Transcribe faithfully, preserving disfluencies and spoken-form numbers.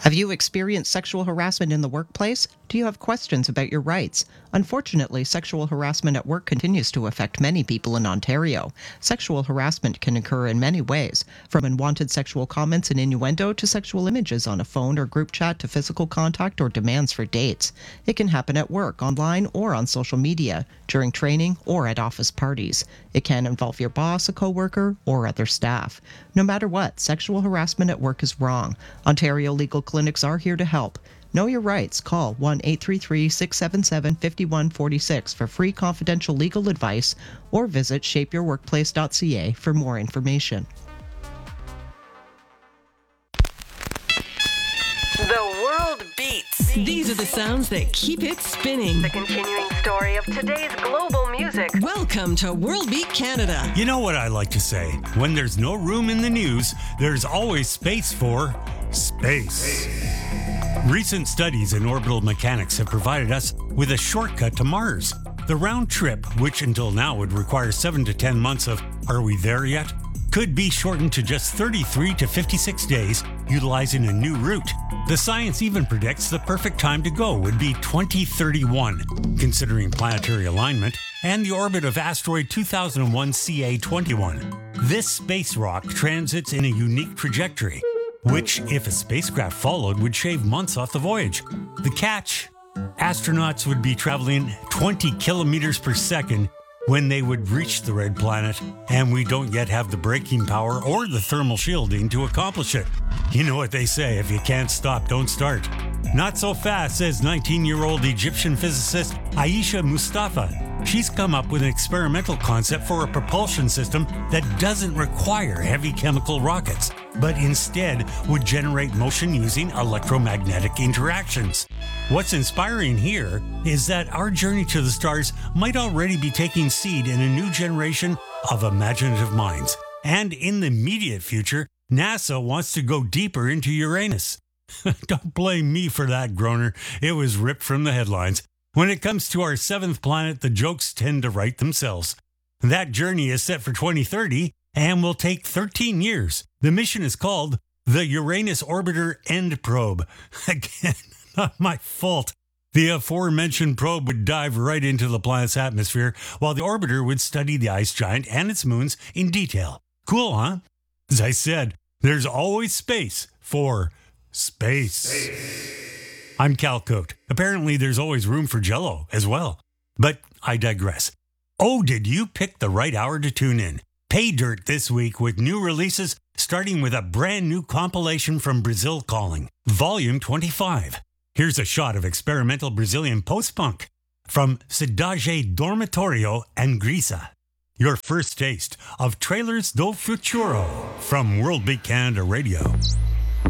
Have you experienced sexual harassment in the workplace? Do you have questions about your rights? Unfortunately, sexual harassment at work continues to affect many people in Ontario. Sexual harassment can occur in many ways, from unwanted sexual comments and innuendo to sexual images on a phone or group chat to physical contact or demands for dates. It can happen at work, online, or on social media, during training, or at office parties. It can involve your boss, a coworker, or other staff. No matter what, sexual harassment at work is wrong. Ontario Legal Clinics are here to help. Know your rights. Call one eight three three, six seven seven, five one four six for free confidential legal advice or visit shape your workplace dot c a for more information. The world beats. These are the sounds that keep it spinning. The continuing story of today's global music. Welcome to World Beat Canada. You know what I like to say? When there's no room in the news, there's always space for space. Recent studies in orbital mechanics have provided us with a shortcut to Mars. The round trip, which until now would require seven to ten months of "are we there yet?" could be shortened to just thirty-three to fifty-six days utilizing a new route. The science even predicts the perfect time to go would be twenty thirty-one, considering planetary alignment and the orbit of asteroid two thousand one C A twenty-one. This space rock transits in a unique trajectory, which, if a spacecraft followed, would shave months off the voyage. The catch? Astronauts would be traveling twenty kilometers per second when they would reach the red planet, and we don't yet have the braking power or the thermal shielding to accomplish it. You know what they say, if you can't stop, don't start. Not so fast, says nineteen-year-old Egyptian physicist Aisha Mustafa. She's come up with an experimental concept for a propulsion system that doesn't require heavy chemical rockets, but instead would generate motion using electromagnetic interactions. What's inspiring here is that our journey to the stars might already be taking seed in a new generation of imaginative minds. And in the immediate future, NASA wants to go deeper into Uranus. Don't blame me for that, Groner. It was ripped from the headlines. When it comes to our seventh planet, the jokes tend to write themselves. That journey is set for twenty thirty and will take thirteen years. The mission is called the Uranus Orbiter End Probe. Again, not my fault. The aforementioned probe would dive right into the planet's atmosphere, while the orbiter would study the ice giant and its moons in detail. Cool, huh? As I said, there's always space for space. Space. I'm Cal Cote. Apparently there's always room for Jell-O as well. But I digress. Oh, did you pick the right hour to tune in? Pay dirt this week with new releases, starting with a brand new compilation from Brazil Calling, Volume twenty-five. Here's a shot of experimental Brazilian post-punk from Cidade Dormitorio and Grisa. Your first taste of Trailers do Futuro from World Beat Canada Radio.